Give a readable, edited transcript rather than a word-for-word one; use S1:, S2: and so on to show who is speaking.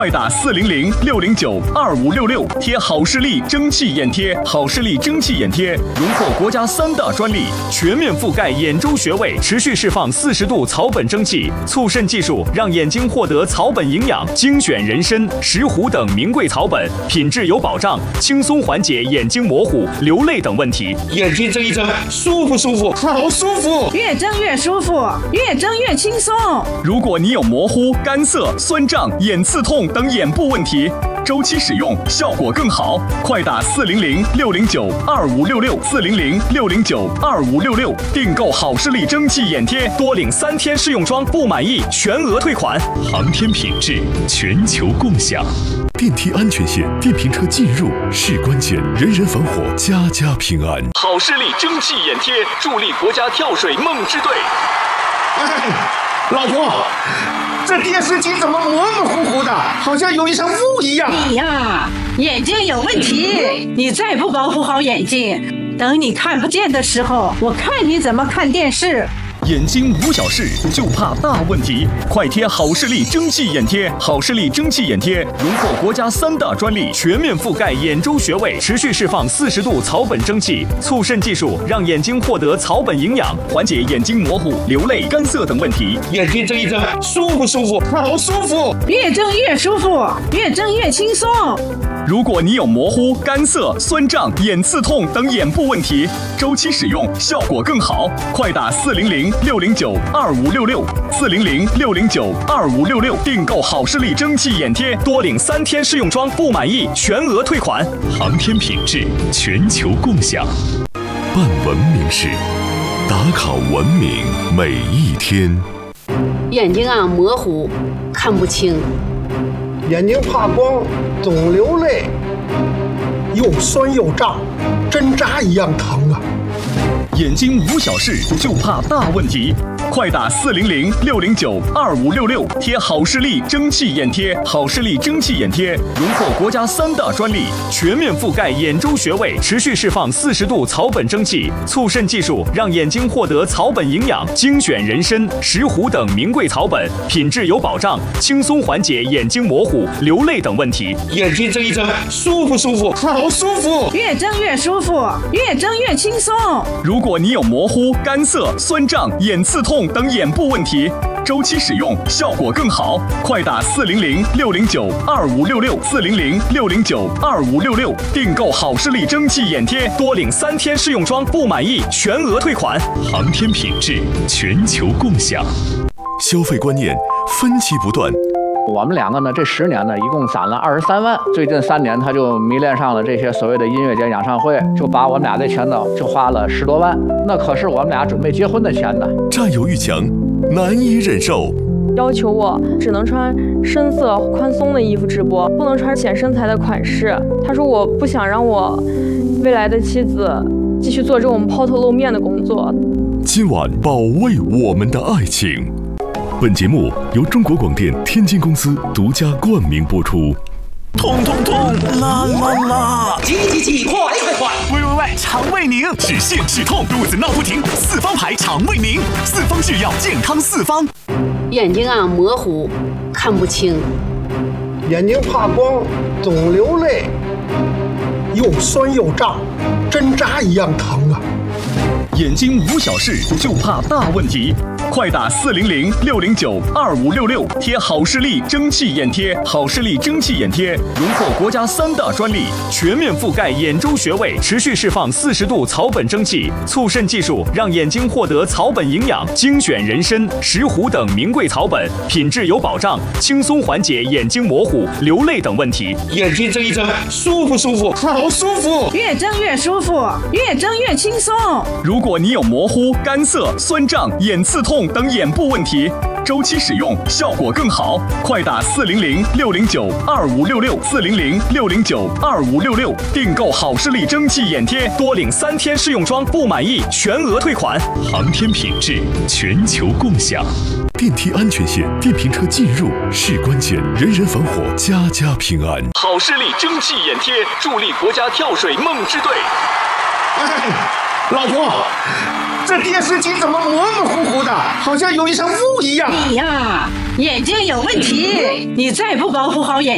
S1: 快打400-609-2566，贴好视力蒸汽眼贴。好视力蒸汽眼贴荣获国家3大专利，全面覆盖眼周穴位，持续释放40度草本蒸汽，促渗技术让眼睛获得草本营养，精选人参、石斛等名贵草本，品质有保障，轻松缓解眼睛模糊、流泪等问题。
S2: 眼睛睁一睁，舒服舒服，好舒服，
S3: 越睁越舒服，越睁越轻松。
S1: 如果你有模糊、干涩、酸胀、眼刺痛等眼部问题，周期使用效果更好。快打400-609-2566，400-609-2566，订购好视力蒸汽眼贴，多领3天试用装，不满意全额退款。航天品质，全球共享。
S4: 电梯安全线，电瓶车进入是关键，人人防火，家家平安。
S1: 好视力蒸汽眼贴，助力国家跳水梦之队。
S2: 老婆，这电视机怎么模模糊糊的，好像有一层雾一样？
S3: 你呀，眼睛有问题，你再不保护好眼睛，等你看不见的时候，我看你怎么看电视。
S1: 眼睛无小事，就怕大问题。快贴好视力蒸汽眼贴。好视力蒸汽眼贴荣获国家3大专利，全面覆盖眼周穴位，持续释放40度草本蒸汽，促渗技术让眼睛获得草本营养，缓解眼睛模糊、流泪、干涩等问题。
S2: 眼睛睁一睁，舒服舒服，好舒服，
S3: 越睁越舒服，越睁越轻松。
S1: 如果你有模糊、干涩、酸胀、眼刺痛等眼部问题，周期使用效果更好。快打400-609-2566，400-609-2566，订购好视力蒸汽眼贴，多领3天试用装，不满意全额退款。航天品质，全球共享。
S4: 办文明事，打卡文明每一天。
S5: 眼睛模糊，看不清。
S6: 眼睛怕光，总流泪，又酸又胀，针扎一样疼啊！
S1: 眼睛无小事，就怕大问题。快打400-609-2566，贴好视力蒸汽眼贴。好视力蒸汽眼贴荣获国家3大专利，全面覆盖眼周穴位，持续释放40度草本蒸汽，促渗技术让眼睛获得草本营养，精选人参、石斛等名贵草本，品质有保障，轻松缓解眼睛模糊、流泪等问题。
S2: 眼睛睁一睁，舒服舒服，好舒服，
S3: 越睁越舒服，越睁越轻松。
S1: 如果你有模糊、干涩、酸胀、眼刺痛等眼部问题，周期使用效果更好。快打400-609-2566，400-609-2566，订购好视力蒸汽眼贴，多领3天试用装，不满意全额退款。航天品质，全球共享。
S4: 消费观念分歧不断。
S7: 我们2个呢，这10年呢，一共攒了23万。最近3年，他就迷恋上了这些所谓的音乐节、演唱会，就把我们俩的钱呢，就花了10多万。那可是我们俩准备结婚的钱呢。
S4: 占有欲强，难以忍受。
S8: 要求我只能穿深色宽松的衣服直播，不能穿显身材的款式。他说我不想让我未来的妻子继续做这种抛头露面的工作。
S4: 今晚保卫我们的爱情。本节目由中国广电天津公司独家冠名播出。
S9: 痛痛痛，啦啦啦！
S2: 挤，快！
S9: 喂，肠胃宁，止泻止痛，肚子闹不停，4方牌肠胃宁，4方制药，健康4方。
S5: 眼睛模糊，看不清。
S6: 眼睛怕光，总流泪，又酸又胀，针扎一样疼啊！
S1: 眼睛无小事，就怕大问题。快打400-609-2566，贴好视力蒸汽眼贴。好视力蒸汽眼贴荣获国家3大专利，全面覆盖眼周穴位，持续释放40度草本蒸汽，促渗技术让眼睛获得草本营养，精选人参、石斛等名贵草本，品质有保障，轻松缓解眼睛模糊、流泪等问题。
S2: 眼睛睁一睁，舒服舒服，好舒服，
S3: 越睁越舒服，越睁越轻松。
S1: 如果你有模糊、干涩、酸胀、眼刺痛等眼部问题，周期使用效果更好。快打400-609-2566，400-609-2566，订购好视力蒸汽眼贴，多领3天试用装，不满意全额退款。航天品质，全球共享。
S4: 电梯安全线，电瓶车进入是关键，人人防火，家家平安。
S1: 好视力蒸汽眼贴，助力国家跳水梦之队。
S2: 老婆，这电视机怎么模模糊糊的，好像有一层雾一样？
S3: 你呀，眼睛有问题，你再不保护好眼